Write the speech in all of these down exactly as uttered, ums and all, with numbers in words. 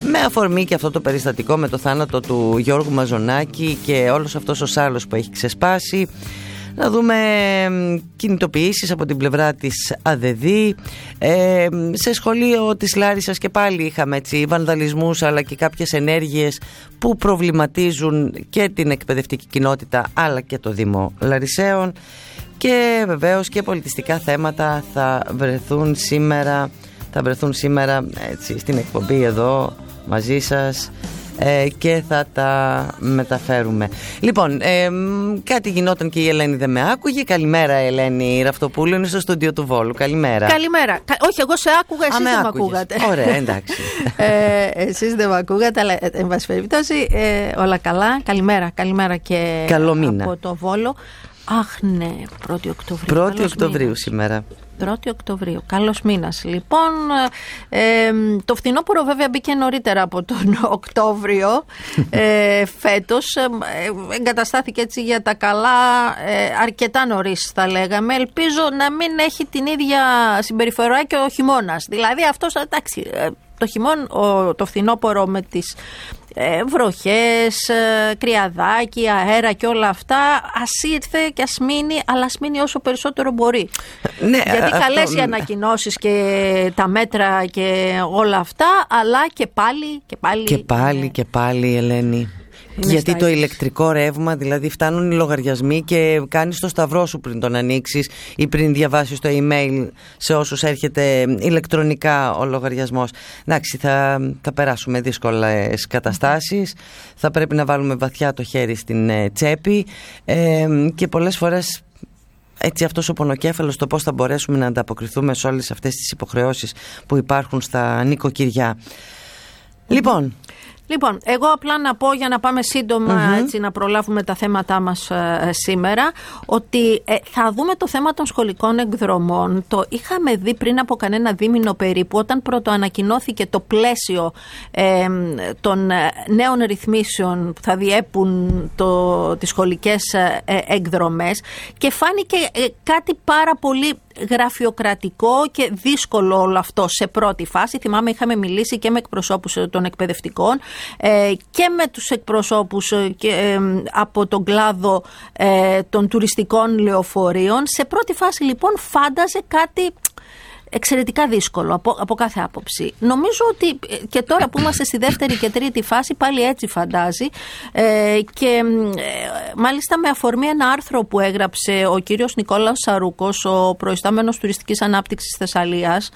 με αφορμή και αυτό το περιστατικό με το θάνατο του Γιώργου Μαζονάκη και όλος αυτός ο σάλος που έχει ξεσπάσει. Να δούμε κινητοποιήσεις από την πλευρά της ΑΔΕΔ. Ε, σε σχολείο της Λάρισσας και πάλι είχαμε έτσι βανδαλισμούς αλλά και κάποιες ενέργειες που προβληματίζουν και την εκπαιδευτική κοινότητα αλλά και το Δήμο Λαρισαίων. Και βεβαίως και πολιτιστικά θέματα θα βρεθούν σήμερα, θα βρεθούν σήμερα έτσι, στην εκπομπή εδώ μαζί σας. Ε, και θα τα μεταφέρουμε. Λοιπόν, ε, κάτι γινόταν και η Ελένη δεν με άκουγε. Καλημέρα, Ελένη Ραυτοπούλου, είναι στο στούντιο του Βόλου. Καλημέρα. Καλημέρα. Όχι, εγώ σε άκουγα, εσείς δεν με ακούγατε. Ωραία, εντάξει. ε, εσείς δεν με ακούγατε, αλλά εν πάση περιπτώσει ε, όλα καλά. Καλημέρα, καλημέρα και καλό μήνα από το Βόλο. Αχ, ναι, πρώτη Οκτωβρίου. πρώτη Οκτωβρίου σήμερα. πρώτη Οκτωβρίου. Καλός μήνας. Λοιπόν, ε, το φθινόπωρο βέβαια μπήκε νωρίτερα από τον Οκτώβριο ε, φέτος. Ε, εγκαταστάθηκε έτσι για τα καλά ε, αρκετά νωρίς θα λέγαμε. Ελπίζω να μην έχει την ίδια συμπεριφορά και ο χειμώνας. Δηλαδή αυτός, εντάξει, το χειμώνα, το φθινόπωρο με τις Ε, βροχές, ε, κρυαδάκι, αέρα και όλα αυτά, ας ήρθε και ας μείνει, αλλά ας μείνει όσο περισσότερο μπορεί. Ναι, γιατί αυτό... καλές οι ανακοινώσεις και τα μέτρα και όλα αυτά, αλλά και πάλι και πάλι, και πάλι, ναι. και πάλι Ελένη. Γιατί το ηλεκτρικό ρεύμα, δηλαδή φτάνουν οι λογαριασμοί και κάνεις το σταυρό σου πριν τον ανοίξεις ή πριν διαβάσεις το email σε όσους έρχεται ηλεκτρονικά ο λογαριασμός. Εντάξει, θα, θα περάσουμε δύσκολες καταστάσεις, θα πρέπει να βάλουμε βαθιά το χέρι στην ε, τσέπη ε, και πολλές φορές έτσι αυτός ο πονοκέφαλος, το πώς θα μπορέσουμε να ανταποκριθούμε σε όλες αυτές τις υποχρεώσεις που υπάρχουν στα νοικοκυριά. Λοιπόν... Λοιπόν, εγώ απλά να πω για να πάμε σύντομα mm-hmm. έτσι, να προλάβουμε τα θέματά μας ε, σήμερα, ότι ε, θα δούμε το θέμα των σχολικών εκδρομών. Το είχαμε δει πριν από κανένα δίμηνο περίπου, όταν πρωτοανακοινώθηκε το πλαίσιο ε, των νέων ρυθμίσεων που θα διέπουν το, τις σχολικές ε, εκδρομές και φάνηκε ε, κάτι πάρα πολύ γραφειοκρατικό και δύσκολο όλο αυτό σε πρώτη φάση. Θυμάμαι είχαμε μιλήσει και με εκπροσώπους των εκπαιδευτικών ε, και με τους εκπροσώπους ε, και, ε, από τον κλάδο ε, των τουριστικών λεωφορείων. Σε πρώτη φάση λοιπόν φάνταζε κάτι εξαιρετικά δύσκολο από, από κάθε άποψη. Νομίζω ότι και τώρα που είμαστε στη δεύτερη και τρίτη φάση πάλι έτσι φαντάζει ε, και ε, μάλιστα με αφορμή ένα άρθρο που έγραψε ο κύριος Νικόλαος Σαρούκος, ο προϊστάμενος τουριστικής ανάπτυξης Θεσσαλίας,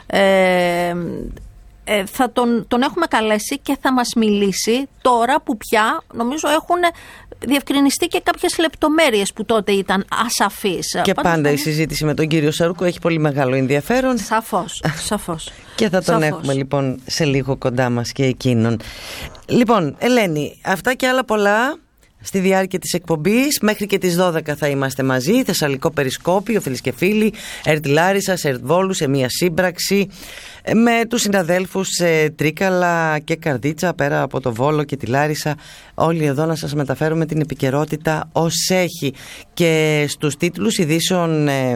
ε, ε, θα τον, τον έχουμε καλέσει και θα μας μιλήσει τώρα που πια νομίζω έχουν διευκρινιστεί και κάποιες λεπτομέρειες που τότε ήταν ασαφείς. Και Πάντως, πάντα η συζήτηση με τον κύριο Σαρούκο έχει πολύ μεγάλο ενδιαφέρον. Σαφώς, σαφώς. Και θα τον σαφώς. έχουμε λοιπόν σε λίγο κοντά μας και εκείνον. Λοιπόν, Ελένη, αυτά και άλλα πολλά στη διάρκεια της εκπομπής. Μέχρι και τις δώδεκα θα είμαστε μαζί. Θεσσαλικό Περισκόπιο, φίλες και φίλοι, ΕΡΤ Λάρισσας, ΕΡΤ Βόλου, σε μια σύμπραξη με τους συναδέλφους Τρίκαλα και Καρδίτσα, πέρα από το Βόλο και τη Λάρισσα. Όλοι εδώ να σας μεταφέρουμε την επικαιρότητα ως έχει. Και στους τίτλους ειδήσεων ε,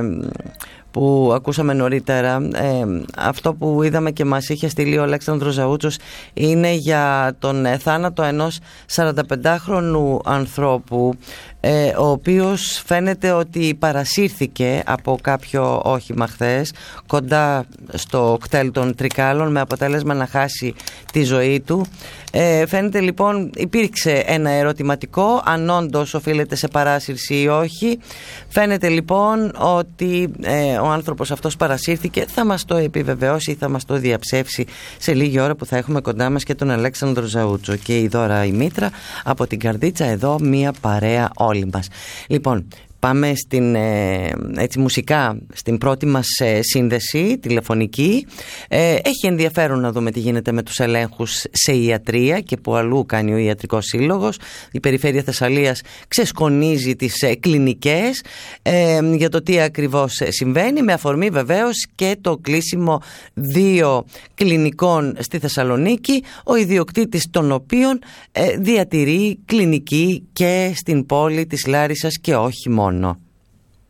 που ακούσαμε νωρίτερα, ε, αυτό που είδαμε και μας είχε στείλει ο Αλέξανδρος Ζαούτσος είναι για τον ε, θάνατο ενός σαρανταπεντάχρονου ανθρώπου, ε, ο οποίος φαίνεται ότι παρασύρθηκε από κάποιο όχημα χθες κοντά στο κτέλ των Τρικάλων, με αποτέλεσμα να χάσει τη ζωή του. Ε, φαίνεται λοιπόν υπήρξε ένα ερωτηματικό αν όντως οφείλεται σε παράσυρση ή όχι. Φαίνεται λοιπόν ότι ε, ο άνθρωπος αυτός παρασύρθηκε. Θα μας το επιβεβαιώσει ή θα μας το διαψεύσει σε λίγη ώρα που θα έχουμε κοντά μας και τον Αλέξανδρο Ζαούτσο και η Δώρα η Μήτρα από την Καρδίτσα, εδώ μία παρέα όλοι μας. Λοιπόν, πάμε στην, ε, έτσι, μουσικά στην πρώτη μας ε, σύνδεση τηλεφωνική. Ε, έχει ενδιαφέρον να δούμε τι γίνεται με τους ελέγχους σε ιατρία και που αλλού κάνει ο Ιατρικός Σύλλογος. Η Περιφέρεια Θεσσαλίας ξεσκονίζει τις ε, κλινικές ε, για το τι ακριβώς συμβαίνει, με αφορμή βεβαίως και το κλείσιμο δύο κλινικών στη Θεσσαλονίκη, ο ιδιοκτήτης των οποίων ε, διατηρεί κλινική και στην πόλη της Λάρισσας και όχι μόνο.